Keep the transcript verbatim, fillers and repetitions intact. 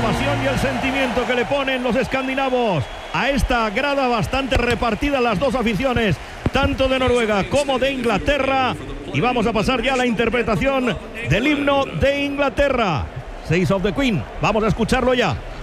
pasión y el sentimiento que le ponen los escandinavos a esta grada, bastante repartida las dos aficiones, tanto de Noruega como de Inglaterra. Y vamos a pasar ya a la interpretación del himno de Inglaterra, Six of the Queen. Vamos a escucharlo ya.